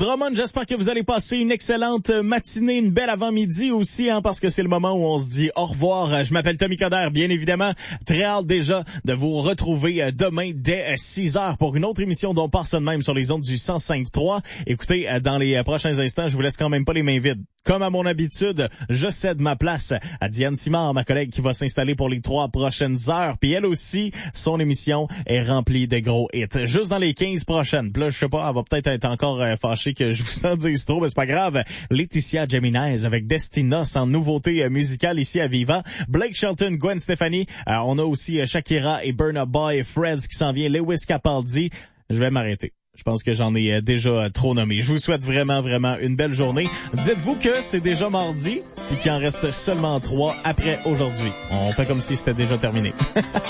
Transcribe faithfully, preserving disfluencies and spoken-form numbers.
Drummond. J'espère que vous allez passer une excellente matinée, une belle avant-midi aussi, hein, parce que c'est le moment où on se dit au revoir. Je m'appelle Tommy Coderre, bien évidemment. Très hâte déjà de vous retrouver demain dès six heures pour une autre émission dont passe de même sur les ondes du cent cinq trois. Écoutez, dans les prochains instants, je vous laisse quand même pas les mains vides. Comme à mon habitude, je cède ma place à Diane Simard, ma collègue qui va s'installer pour les trois prochaines heures. Puis elle aussi, son émission est remplie de gros hits. Juste dans les quinze prochaines. Puis là, je sais pas, elle va peut-être être encore euh, fâchée que je vous en dise trop, mais c'est pas grave. Laetitia Gemini's avec Destinos en nouveauté euh, musicale ici à Viva. Blake Shelton, Gwen Stefani. Euh, on a aussi euh, Shakira et Burna Boy, Freds qui s'en vient, Lewis Capaldi. Je vais m'arrêter. Je pense que j'en ai déjà trop nommé. Je vous souhaite vraiment, vraiment une belle journée. Dites-vous que c'est déjà mardi et qu'il en reste seulement trois après aujourd'hui. On fait comme si c'était déjà terminé.